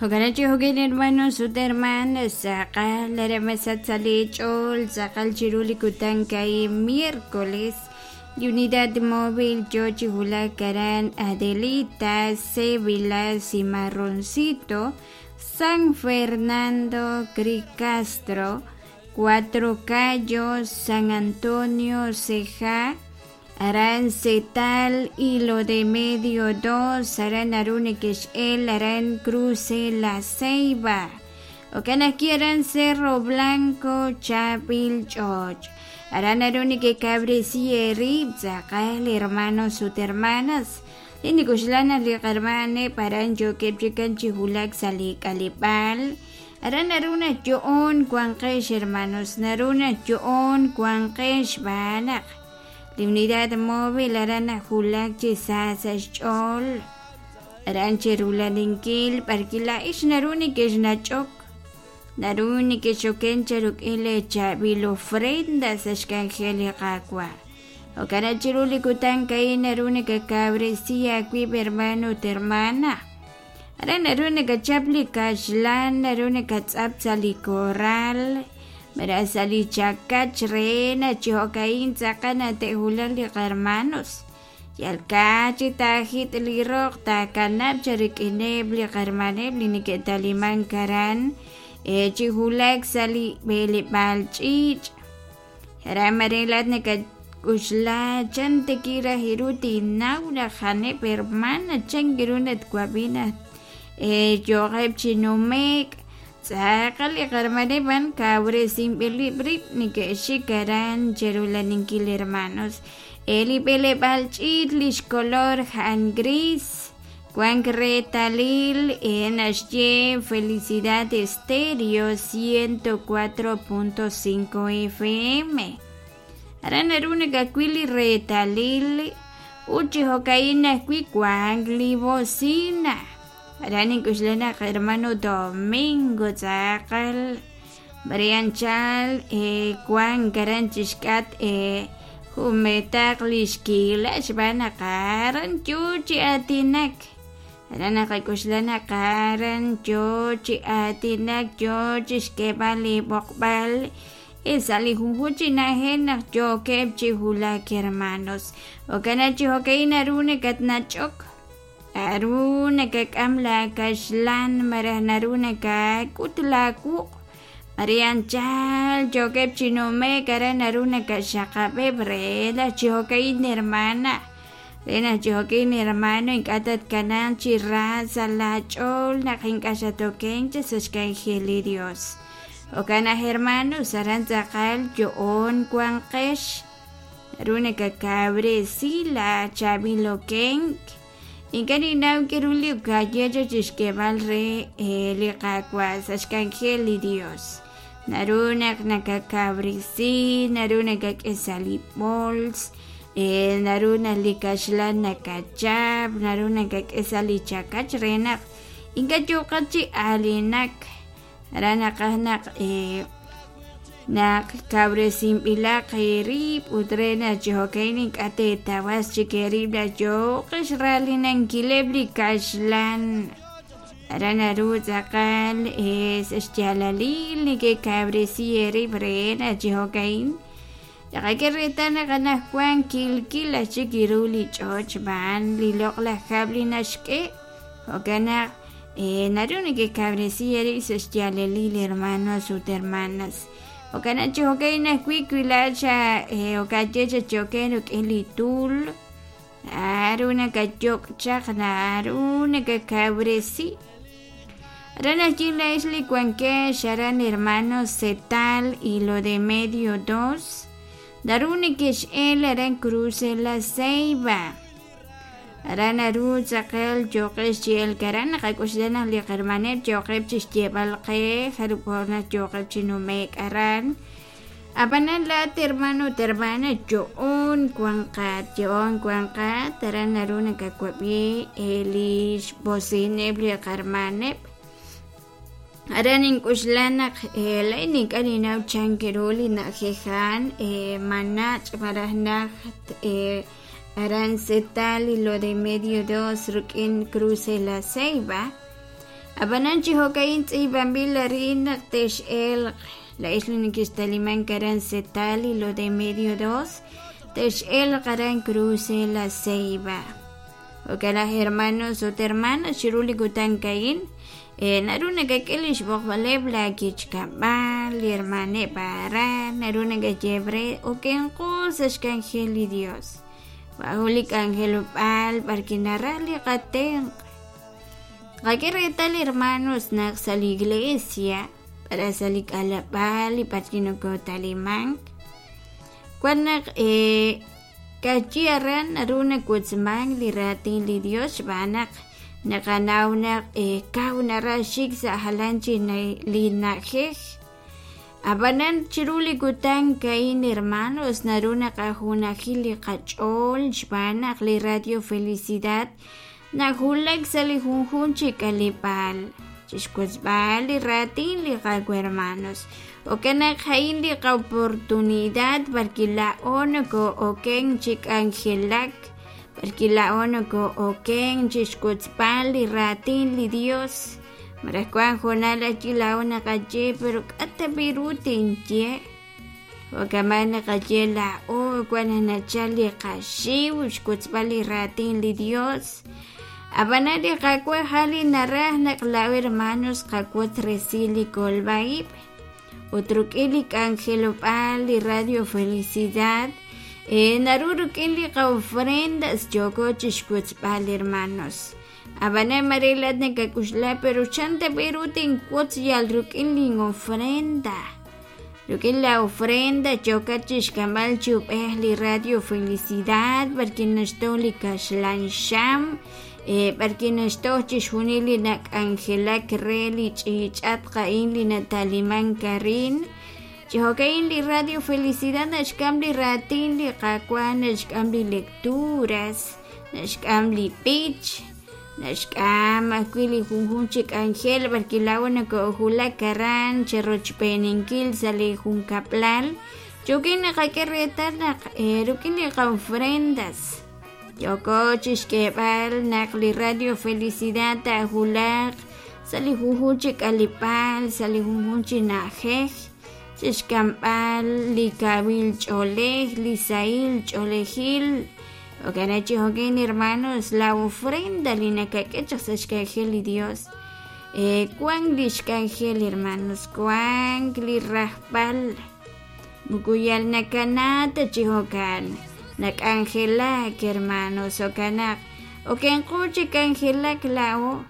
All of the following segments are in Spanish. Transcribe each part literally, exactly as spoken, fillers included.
Hoganachi hogin hermanos sus hermanas sacal la remesa salichol sacal chiruli kutankai miércoles de unidad móvil Yochi Hulacarán Adelita Sevilla Cimarroncito San Fernando Cricastro Cuatro Cayos San Antonio Ceja Arancetal Hilo de Medio dos Aran Arunekesh El Aran Cruce La Ceiba Ocana quieran Cerro Blanco Chapil George Aran Arunike Cabresi Rib Zakal hermanos sus hermanas Linikuslana Ligarmane Paranjo Kepchikan Chihulak Salik Alipal Aran Aruna Joon Kwankesh hermanos Naruna Joon Kwankesh Banak La unidad móvil arana hulak chisasa chol aran cherula linkil parkila ish naruni que es nachok naruni que choken cheruk ile chabilo ofrendas escangeli kakwa o cara cheruli kutan kai naruni que cabrecía qui hermano hermana aran naruni que chapli kashlan naruni que tzapsali coral Mira sali chacach rena chihocaín sacana te hulali hermanos y al cachi tajit lirok takanab charik inebli hermanebli ni que taliman karan e chihulak sali beli balchich ramarelat ne ka kusla chan tekira hiruti nauna jane permana changirunet kwabina e joheb chinumek Sakali hermane van cabre sin belibri ni que shikaran cherula ninkil hermanos eli pele balchitlish color han gris cuancretalil en asye felicidad estéreo ciento cuatro punto cinco F M aran aruna kwili retalil uchi hokaina kwi kwangli bocina Araning kuslana hermano Domingo Zakal Brian Chal e Juan Garanchiskat e Humetak Lishkilash Bana Karan Chuchi Atinak Arana kuslana Karan Chuchi Atinak Chuchi Skebali Bokbal e sali hunhuchi na henak Jokeb Chihulak hermanos O kanachi hokaina rune katnachok Aruna kak amla kashlan marah naruna kak utlaku Marian chal jokep chinome kara naruna kashakabe brela chihokain hermana Rena chihokain hermano inkatat kanan chirraza la chol nakinkashatoken chasashkanjeli Dios Okana hermano saran zakal joon kwankesh Aruna kakabre sila chabilokenk Ingani nau kiruli ukaya jishkeval re liqakwas ashkangeli Dios. Narunak nakakabrisi, narunak esali bols, naruna likashlan nakachab, narunak esali chakach renak. Inga jokachi alinak, ranakanak eh nak kabresim ilak hirip utrena jokainin ate tawas chikerib da jokish ralinan kilebli kashlan arana ruzakal es estialalil ni que kabresi hirip rena jokain yakakeretana kana kwan kilkila chikiruli choch ban lilok la kabli nashke okana eh naruni que kabresi hirip estialalil hermanos sus hermanas Okana chokeina kwikwilacha eh okachecha chokeno elitul aruna kachok chakna aruna kakabresi Rana chila isli cuanque sharan hermanos Cetal y lo de medio dos darune que el aran cruce la Ceiba Arana ruz zakel jokesh el karana kakusdana li hermanet jokeb chistebal ke harupona jokeb chinumek aran apanan la hermano hermana joon kuankat joon kuankat arana runa kakwabi elish bosine bli hermanet Araning kuslana elainin kanina chankeroli na jehan manach marahna Arancetal y lo de medio dos Rukin Cruce la Ceiba Abananchi hokain y bambila rina tesh el la isla ni que está liman caran setal y lo de medio dos tesh el caran cruce la ceiba. O que las hermanos o hermanas chiruli gutan cain eh, naruna que kelish bokvale blakich kabal hermane para naruna que llebre o que en cosas que ángel y Dios. Bajulik ángel pal parquinarali gaten. Aquí tal hermanos nax a la iglesia para salir a la pal y parquino con talimán. Cuando eh kachiaran aruna kutsmang li ratin li Dios banak nakanaw na eh kauna rashik sa halanchi na linajej. Abanan chiruli gutang kain hermanos naruna kahunajili kachol banak li Radio Felicidad. Nahulag sa lihunhun chikalipal. Chiscuesbal y ratin li gago hermanos. O que nakhain li ka oportunidad porque la ono ko o ken chik angelak. Porque la ono ko o ken chiscuesbal y ratin li Dios. Marascuan jonala chila ona kache pero kata birutin che. O que mana kache la o cuana nachali kashi chiscuesbal y ratin li Dios. Abanari kakwe hali narah naklaw hermanos kakwe tresili kolbaib. Utrukili Ángelo Pali Radio Felicidad. E narurukili ka ofrendas yoko chishkutzpal hermanos. Abanay marilat na kakusla pero chanta perutin kuts yal rukili ofrenda. Rukili la ofrenda choka chishkamal chupehli Radio Felicidad. Porque nastoli kashlan sham. Eh, porque no estoy chishunili nak Angela Kreli chichat kainli na taliman karin. Chihokainli Radio Felicidad nashkamli ratinli kakwan nashkamli lecturas nashkamli pitch nashkam akwili junjunchik Angel porque la una kohula karan cherrochpeninkil sale junkaplal. Chokina kakerretar nak erukini ka ofrendas. Yoko chishkebal nakli Radio Felicidad tahulak salihujunchi kalipal salihujunchi najej chishkampal likabil cholej lisail cholejil okanachi hokin hermanos la ofrenda linakakechas ashkajel y Dios eh cuan lishkajel hermanos cuan lirajpal mukuyal nakanata chihokan nak Angelak hermanos o kanak o ken kuchi Angelak lao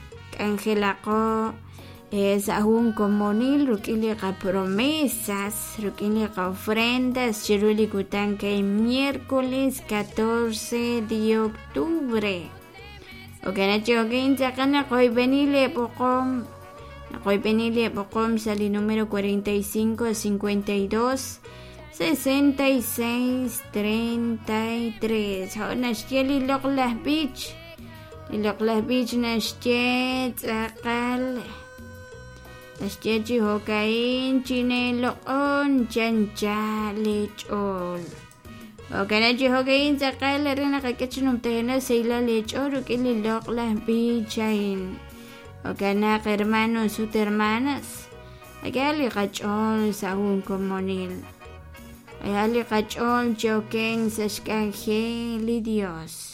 Angelako es aún comunil rukili ka promesas rukili ka ofrendas chiruli kutan que miércoles catorce de octubre o kanachi o ken sakana koy benile pokom koy benile pokom sali número cuarenta y cinco cincuenta y dos sesenta y seis treinta y tres. Nashkeli Loklas Beach. Loklas Beach nashket akal. Nashket chihokain chine loon chancha lechol. Okana chihokain sakal rena kakechnum tehna seila lechol ukili Loklas Beach ain. Okana hermanos sus hermanas. Agali kachol sahun comunil. Ayali kachol choken sashkangel y Dios.